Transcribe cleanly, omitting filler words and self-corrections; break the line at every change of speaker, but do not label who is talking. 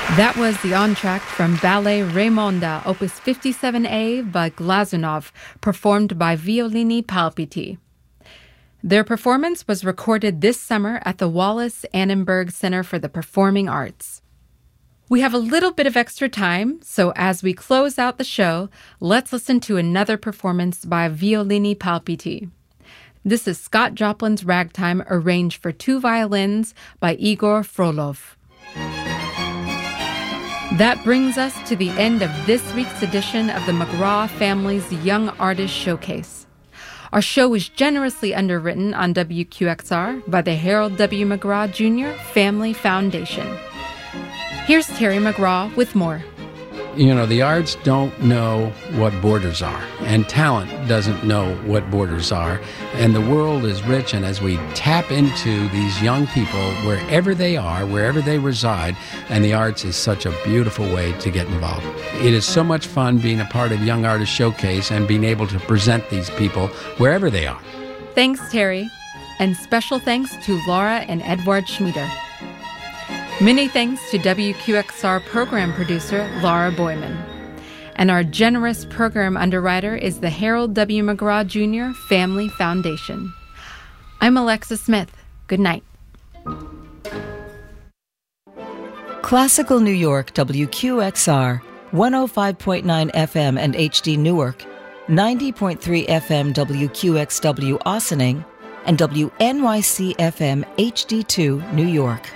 That was the entr'acte from Ballet Raimonda, Opus 57A by Glazunov, performed by Violini Palpiti. Their performance was recorded this summer at the Wallace Annenberg Center for the Performing Arts. We have a little bit of extra time, so as we close out the show, let's listen to another performance by Violini Palpiti. This is Scott Joplin's Ragtime, arranged for 2 violins by Igor Frolov. That brings us to the end of this week's edition of the McGraw Family's Young Artist Showcase. Our show is generously underwritten on WQXR by the Harold W. McGraw Jr. Family Foundation. Here's Terry McGraw with more.
You know, the arts don't know what borders are, and talent doesn't know what borders are, and the world is rich, and as we tap into these young people wherever they are, wherever they reside, and the arts is such a beautiful way to get involved. It is so much fun being a part of Young Artist Showcase and being able to present these people wherever they are.
Thanks, Terry, and special thanks to Laura and Edward Schmieder. Many thanks to WQXR program producer Laura Boyman. And our generous program underwriter is the Harold W. McGraw Jr. Family Foundation. I'm Alexa Smith. Good night.
Classical New York WQXR, 105.9 FM and HD Newark, 90.3 FM WQXW Ossining, and WNYC FM HD2 New York.